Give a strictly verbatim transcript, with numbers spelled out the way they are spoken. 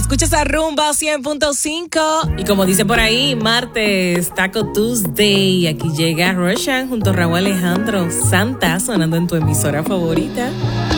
Escuchas a Rumba cien punto cinco. Y como dice por ahí, martes, Taco Tuesday. Aquí llega Roshan junto a Raúl Alejandro. Santa sonando en tu emisora favorita.